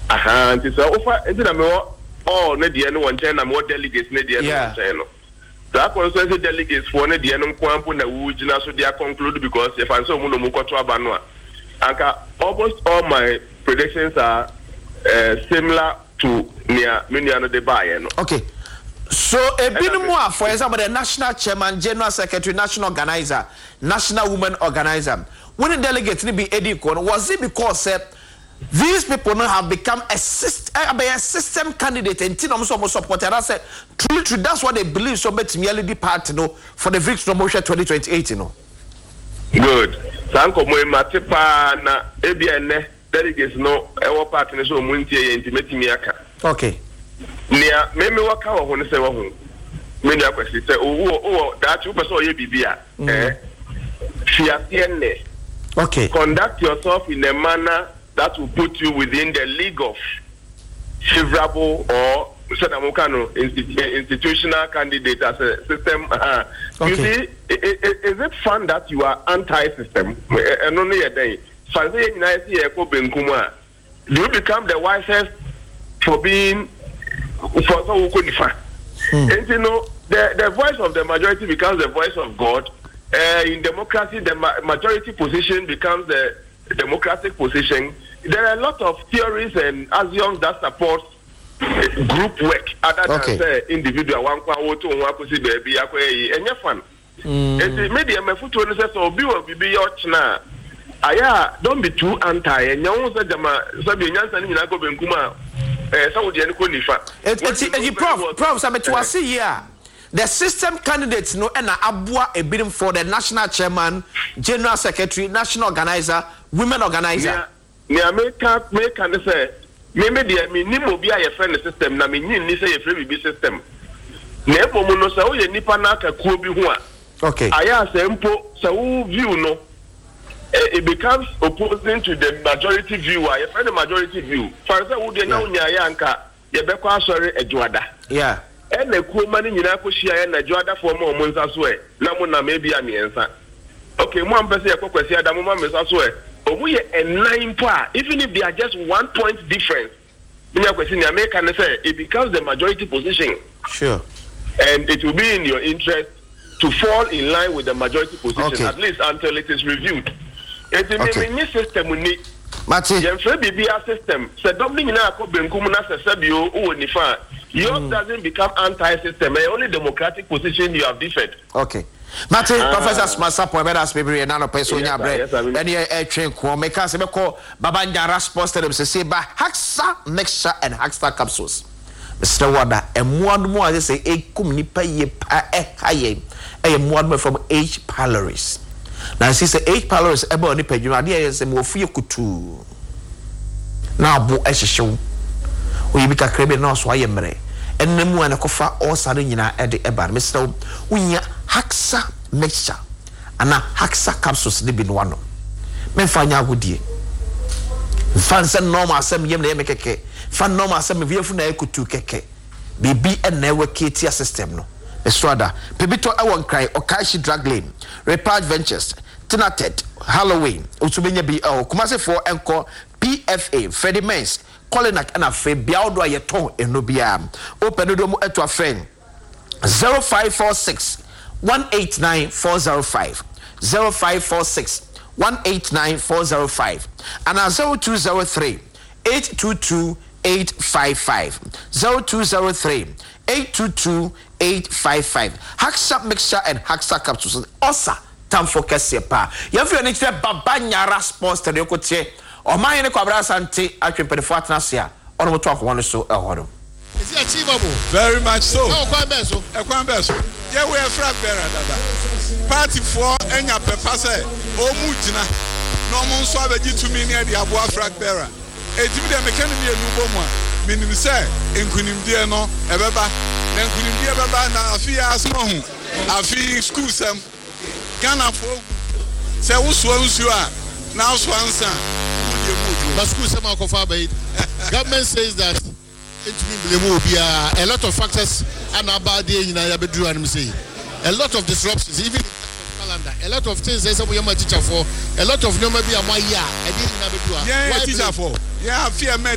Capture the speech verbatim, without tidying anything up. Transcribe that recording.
aha nti so ofa nti na me all ne de no won chen na me delegates ne de no chen no that constituency delegates for ne de no kwampo na wu gina so they conclude because if I say mu no mu kwoto aba no a anka almost all my predictions are uh, similar to near many no de buy no. Okay. So a bit more, for example, the national chairman, general secretary, national organizer, national women organizer. When the delegates be Eddie Kon, was it because uh, these people now have become a system, a system candidate and Tinom so support? And I said, truly, truly, that's what they believe. So much merely part, you know, for the Victory Motion twenty twenty-eight, you know. Good. Sanko mo matipa na ebiane delegates no ewo party so muntie intimate miaka. Okay. Nia meme waka wo ho ne se wo ho. Me nia kwesi se o o that you person ye bibia eh fiatienne. Okay. Conduct yourself in a manner that will put you within the league of favorable or institutional candidate as a system. Uh, okay. You see, is it fun that you are anti-system? And only a day. Do you become the wisest for being for so hmm. And you know, the, the voice of the majority becomes the voice of God. Uh, in democracy, the ma majority position becomes the democratic position. There are a lot of theories and axioms that support group work other okay. than say individual one kwa woto one kusi baby akwe enye fan. Enti media mefuto no say so bi wo bibi yo chna. Aya don't be too anti enye won say jama so bi nyansa ni nyina go benkuma eh so wo de ko nifa. Enti enti prof prof sabeto wase here. The system candidates no and abua a bidding for the national chairman, general secretary, national organizer, women organizer. Me America me can say me me dia me ni mo bia ye friend system na me nyin ni say ye friend bi system. Na ebo mo no say wo ye nipa na aka kuo bi ho a. Okay. Aya say mpo say wo view no it becomes opposing to the majority view. Ye friend the majority view. For example, wo de nya unya ya nka ye be kwa asori ejuada. Yeah. And the cool money in Akoshia and the Joda for more months as well. Namuna maybe an answer. Okay, one person, a question, the moment as well. But we are a nine par, even if they are just one point difference. In your question, American say it becomes the majority position. Sure. And it will be in your interest to fall in line with the majority position, okay. At least until it is reviewed. It's a okay. New system we need. Mati. Yemfre B B R system. So doubling na ko benkum na sesebio o nifa. Yours mm. doesn't become anti-system. Only democratic position you have differed. Okay. Mati, uh, Professor Smasa point better baby and nano person ya bre. Any air train ko make us be call Babanja response to them say ba Haxa mixture and Haxa capsules. Mister Wada and one more they say e kum nipa ye pa e haye. E one more from H Pylorus. Now she say H Pylorus ebe oni pedwuma de say mo fie kutu. Na bo e hyehyw. We be kakrebe na so ayemre enemu an kofa all sare nyina e de eba Mister Unya Haxa mixture ana Haxa capsules de bi no ano memfa nya agodie fan se normal asem yem na yemekeke fan normal asem viefu na ekutu keke bibi en na work system no Estrada pebito e won cry Okashi drug lane Repart Ventures Tinated Halloween utubenya bi o kumase for enko P F A Freddie Mens Colinak and a fe biaudo a yeton enobia. Open do mu eto a friend zero five four six one eight nine four zero five zero five four six one eight nine four zero five and a zero two zero three eight two two eight five five zero two zero three eight two two eight five five. Haxa mixture and Haxa capsules. Osa tam focus ye pa. Yefu ni tse babanya response to the kotie. O man ne kwabra sante atwempedefo atenasea ono moto akwo so ehoro. Is it achievable? Very much so. No kwan beso. E kwan beso. Ye we fra bera dada. Party for enya pepa se o mu gina. No mo nso abeji tumi ne de abo afra bera. Etimi de mekani ne enubo mu a minim se enkunimdie no ebeba. Na enkunimdie beba na afi asmo hu. Afi school sem. Ghana for se wo so nsuo a na so ansa. But school some government says that a lot of factors and about the United and say a lot of disruptions, even in the calendar, a lot of things there's a teacher for a lot of no maybe a year. I didn't have yeah, teacher for yeah, fear